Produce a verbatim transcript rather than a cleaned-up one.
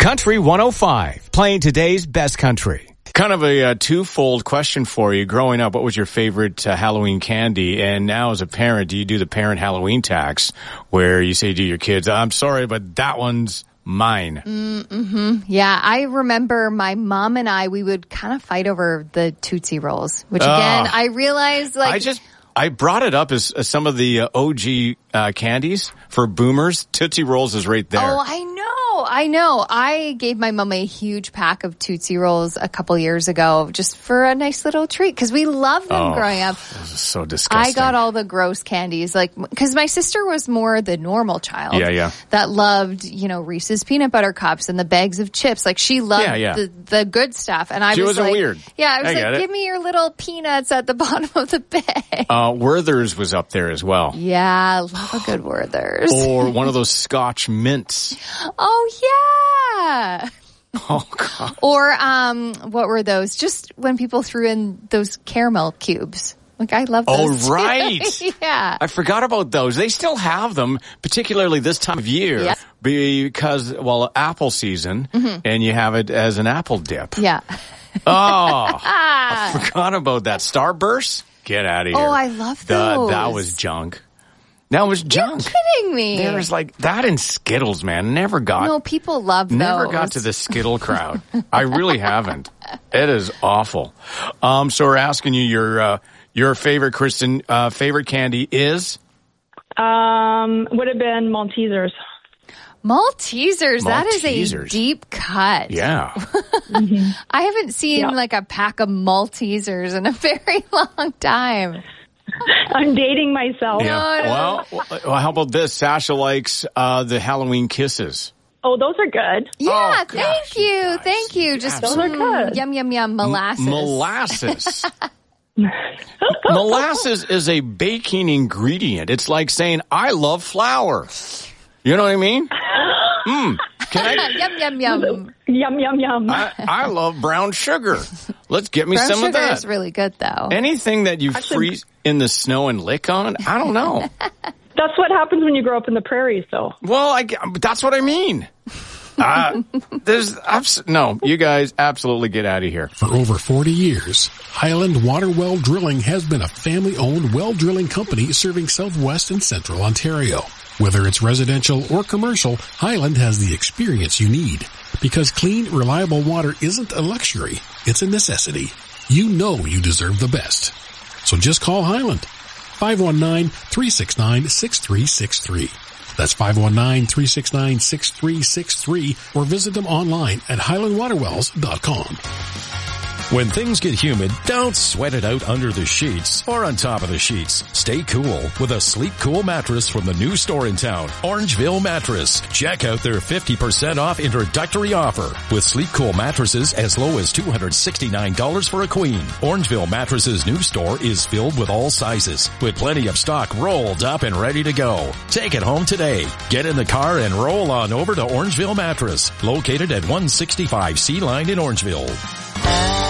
Country one oh five, playing today's best country. Kind of a uh, twofold question for you. Growing up, what was your favorite uh, Halloween candy? And now as a parent, do you do the parent Halloween tax where you say to your kids, I'm sorry, but that one's mine? Mm-hmm. Yeah, I remember my mom and I, we would kind of fight over the Tootsie Rolls, which again, uh, I realized like... I just... I brought it up as, as some of the uh, O G uh, candies for boomers. Tootsie Rolls is right there. Oh, I know. I know. I gave my mom a huge pack of Tootsie Rolls a couple years ago just for a nice little treat because we loved them oh, growing up. This is so disgusting. I got all the gross candies, like, because my sister was more the normal child. Yeah, yeah. That loved, you know, Reese's peanut butter cups and the bags of chips. Like, she loved yeah, yeah. The, the good stuff. And I she was wasn't like, weird. Yeah, I was I like, give it. me your little peanuts at the bottom of the bag. Uh, Werther's was up there as well. Yeah, love a good Werther's. Or one of those Scotch mints. Oh, yeah. Oh, God. Or, um, what were those? Just when people threw in those caramel cubes. Like, I love those. Oh, right. Yeah. I forgot about those. They still have them, particularly this time of year. Yeah. Because, well, apple season, mm-hmm. and you have it as an apple dip. Yeah. Oh, I forgot about that. Starburst? Get out of here. Oh, I love those. The, that was junk. That was junk. You're kidding me. There was like that and Skittles, man. Never got. No, people love those. Never got to the Skittle crowd. I really haven't. It is awful. Um, so we're asking you your uh, your favorite, Kristen, uh, favorite candy is? Um, would have been Maltesers. Maltesers, that is Maltesers. A deep cut. Yeah. Mm-hmm. I haven't seen yeah. like a pack of Maltesers in a very long time. I'm dating myself. Yeah. No, no. Well, well, how about this? Sasha likes uh, the Halloween kisses. Oh, those are good. Yeah, oh, thank gosh, you. you Thank you. Just those are good. Yum, yum, yum. Molasses. M- molasses. Molasses is a baking ingredient. It's like saying, I love flour. You know what I mean? Mm. Can I? Yum, yum, yum. Yum, yum, yum. I, I love brown sugar. Let's get me brown some of sugar that. is really good, though. Anything that you Actually, freeze in the snow and lick on, I don't know. That's what happens when you grow up in the prairies, though. Well, I, that's what I mean. Uh, there's abs- no, you guys absolutely get out of here. For over forty years, Highland Water Well Drilling has been a family-owned well drilling company serving southwest and central Ontario. Whether it's residential or commercial, Highland has the experience you need. Because clean, reliable water isn't a luxury, it's a necessity. You know you deserve the best. So just call Highland. five one nine, three six nine, six three six three. That's five one nine, three six nine, six three six three, or visit them online at highland water wells dot com. When things get humid, don't sweat it out under the sheets or on top of the sheets. Stay cool with a Sleep Cool mattress from the new store in town, Orangeville Mattress. Check out their fifty percent off introductory offer with Sleep Cool mattresses as low as two hundred sixty-nine dollars for a queen. Orangeville Mattress's new store is filled with all sizes, with plenty of stock rolled up and ready to go. Take it home today. Get in the car and roll on over to Orangeville Mattress, located at one sixty-five C Line in Orangeville.